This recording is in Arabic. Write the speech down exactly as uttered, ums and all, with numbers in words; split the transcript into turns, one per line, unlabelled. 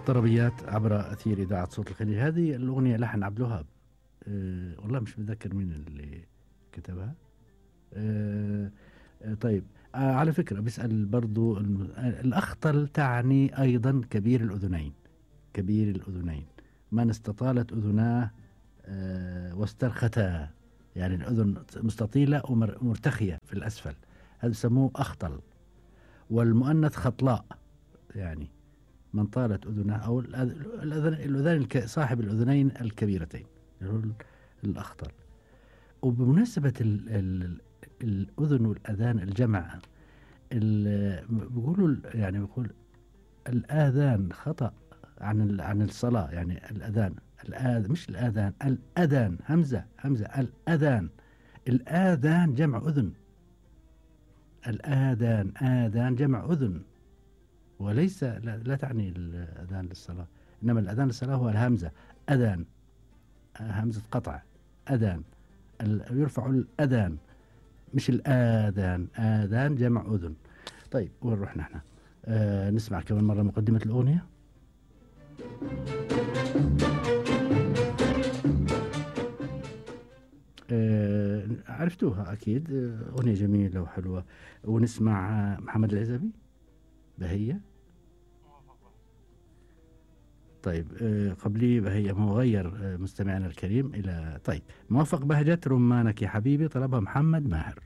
طربيات عبر أثير إذاعة صوت الخليج. هذه الأغنية لحن عبد الوهاب. أه والله مش متذكر مين اللي كتبها. أه أه طيب، أه على فكرة بيسأل برضو الم- آه، الأخطل تعني أيضا كبير الأذنين. كبير الأذنين، من استطالت أذناه أه واسترختا، يعني الأذن مستطيلة ومرتخية في الأسفل، هذا يسموه أخطل. والمؤنث خطلاء، يعني من طالت أذنه أو الأذ- الأذن الأذان الك- صاحب الأذنين الكبيرتين اللي هو ال- الأخطل. وبمناسبة ال ال الأذن والأذان الجمع، ال- بيقولوا ال- يعني بيقول الآذان خطأ عن ال- عن الصلاة، يعني الأذان الآذ مش الآذان، الأذان همزة همزة الأذان. الآذان جمع أذن، الآذان آذان جمع أذن، وليس لا, لا تعني الأذان للصلاة، إنما الأذان للصلاة هو الهمزة أذان، همزة قطع أذان، ال- يرفع الأذان مش الآذان، آذان جمع أذن. طيب وين رحنا احنا؟ آه نسمع كمان مرة مقدمة الأغنية. آه عرفتوها أكيد، آه، أغنية جميلة وحلوة. ونسمع آه، محمد العزبي بهية. طيب آه، قبلي بهية مغير آه، مستمعنا الكريم إلى طيب موافق بهجة رمانك يا حبيبي، طلبها محمد ماهر.